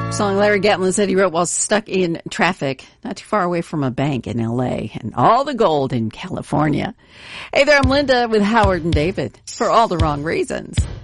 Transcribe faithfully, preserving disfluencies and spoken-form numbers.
Song Larry Gatlin said he wrote while stuck in traffic, not too far away from a bank in L A, and all the gold in California. Hey there, I'm Linda with Howard and David for All the Wrong Reasons.